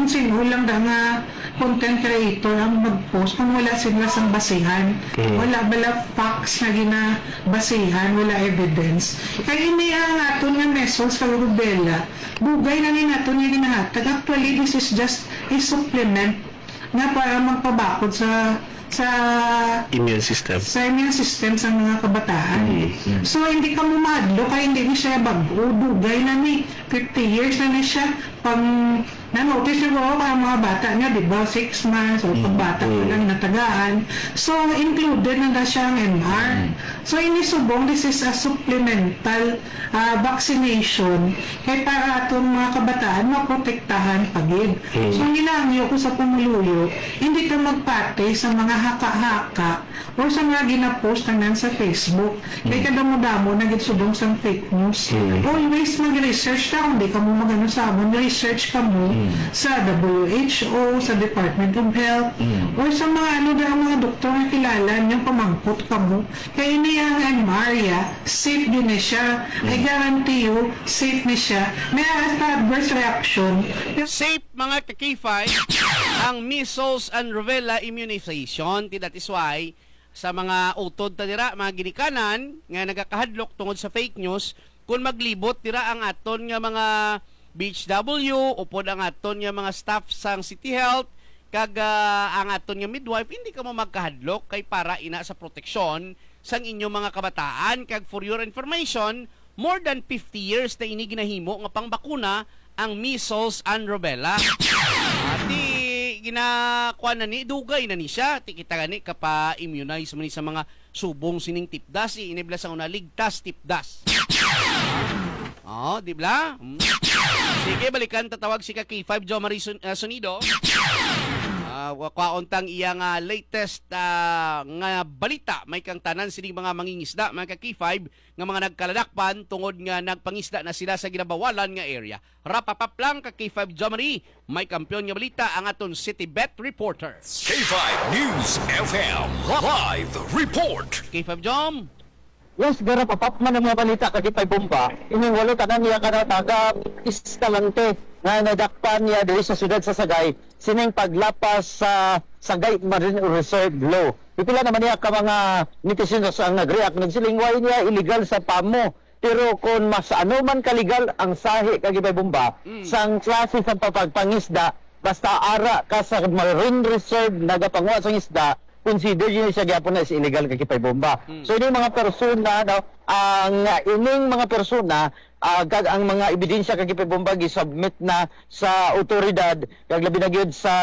kung sino lang nga content creator ang mag-post kung wala sila sa basihan. Wala bala facts na ginabasihan, wala evidence. Kaya ini ang aton nga message sa rubella, bugay na ni nato niya ginahatag. Actually, this is just a supplement na para magpabakod sa Immune system. sa immune system sa mga kabataan. So, hindi ka mumadlo kaya hindi ni siya bago. Dugay na ni 50 years na ni siya. Pag na-notice niyo ko ang mga bata niya, di ba? 6 months o pag bata pa lang natagaan. So, included na siya ang MR. So, inisubong, this is a supplemental vaccination kaya para atong mga kabataan maprotektahan pagid. So, nilangyo ko sa pumuluyo, hindi ka magpate sa mga haka-haka o sa mga ginapost na sa Facebook. Kaya kadamo-damo na gitsubong sa fake news. Always mag-research ka, hindi ka mo magano sa amon, research ka mo sa WHO, sa Department of Health, or sa mga mga doktor na kilala niyang pamangkot ka mo. Kaya niya ang Maria, safe din na siya. I guarantee you, safe na siya. May adverse reaction. Safe mga kakifay ang measles and rubella immunization. That is why sa mga utod ta dira, mga ginikanan nga nagakahadlok tungod sa fake news, kung maglibot dira ang aton nga mga BHW upod ang aton nga mga staff sang City Health kag ang aton nga midwife, hindi ka mo magkahadlok kay para ina sa proteksyon sang inyong mga kabataan. Kag for your information, more than 50 years na ini ginahimo nga pangbakuna ang measles and rubella. Ati ginakuha na ni, dugay na ni siya. Tikita gani kapa-immunize man ni sa mga subong sining tipdas. Inibla sa una, ligtas tipdas. Di ba? Sige, balikan, tatawag si K5 Jo Marie Sonido. Kwaontang iyang latest nga balita. May kang tanan sining mga mangingisda, mga K5, nga mga nagkaladakpan tungod nga nagpangisda na sila sa ginabawalan nga area. Rapapap lang K5 Jo Marie, may kampiyon nga balita ang aton City Bet reporter. K5 News FM Live Report. K5 Jom. Yes, gara papap man ang mga balita kagipay bomba. Ining walo tanan niya kada taga Escalante nga nadakpan niya diri sa siyudad sa Sagay sining paglapas sa Sagay Marine Reserve Law. Pipila naman niya ka mga netizens ang nag-react, nagsilingway niya illegal sa pamo. Pero kung mas ano man kalegal ang sahi kagipay bomba sang klase sa pagpangisda, basta ara ka sa Marine Reserve nagapanguha sang isda, consider yun siya gyapon na is illegal kagipay bomba. So ining mga persona ang ining mga persona kag ang mga ebidensya kagipay bomba gi-submit na sa otoridad kag labi na gyud sa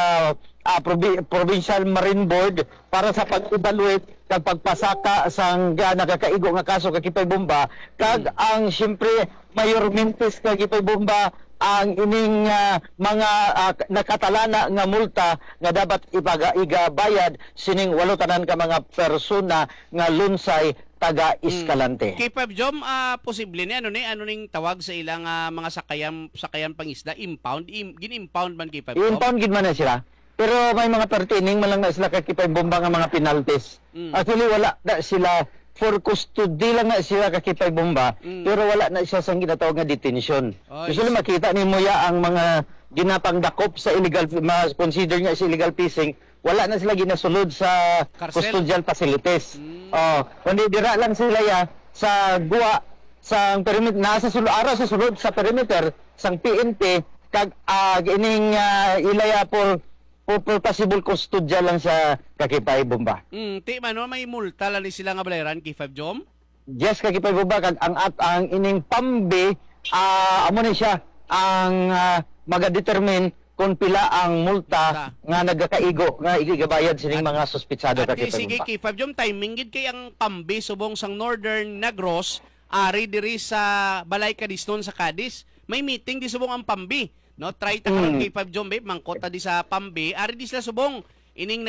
Provincial Marine Board para sa pag-evaluate kag pagpasaka sang nakakaigo nga kaso kagipay bomba kag ang siyempre Mayor Mintis kagipay bomba ang ining mga nakatalana nga multa nga dapat igabayad sining walo tanan ka mga persona nga lunsay taga Escalante. K5 Jom, posible ni ano ning tawag sa ilang mga sakayan pangisda, impound, gin-impound man K5 Jom? I-impound gid man na sila. Pero may mga pertaining man lang na sila kakipay bomba nga mga penalties. Actually wala na sila for custody lang na sila kakipay bomba, pero wala na siya sang ginatawag nga detention. Usually makita ni mo ya ang mga ginapangdakop sa illegal, consider nga sa illegal fishing, wala na sila ginasulod sa custodial facilities. Kundi dira lang sila ya sa guwa sang perimeter, nasa ara sa sulod sa perimeter sang PNP kag ining ilaya for possible custodial lang sa kakipay bomba. Ti man may multa lang ni sila nga balayaran K5 Jom? Yes, kakipay bomba kag ang ining pambi amo ni siya ang magadetermine kung pila ang multa nga nagakaigo nga igabayad sining mga suspitsado kakipay bomba. Sige K5 Jom, timing gid kay ang pambi subong sang Northern Negros ari diri sa Balay Cadiston sa Cadiz. May meeting di subong ang pambi. No, try ta karon K5 Jom mangkota di sa pambi, ari di sila subong ining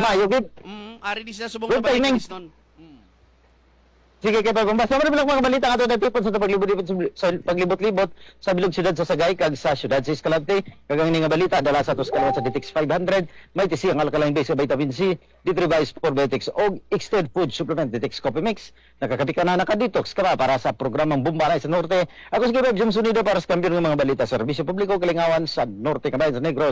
ari di sila subong sa Balay Cadiston. Sige kay Pagomba. Sa mga mga balita ato dapit sa paglibot-libot sa bilog siyudad sa Sagay kag sa siyudad sa Escalante. Kag ang nga balita dala sa Tuscaloosa sa Ditix 500, may TC ang alkaline base sa vitamin C, Ditribase for Betix og Extended Food Supplement Ditix Coffee Mix. Nakakapit ka na naka-detox ka para sa programang Bumbaray sa Norte. Ako si Gabeb James Unido para sa kampiyon ng mga balita sa serbisyo publiko kalingawan sa Norte, Cabañas Negros,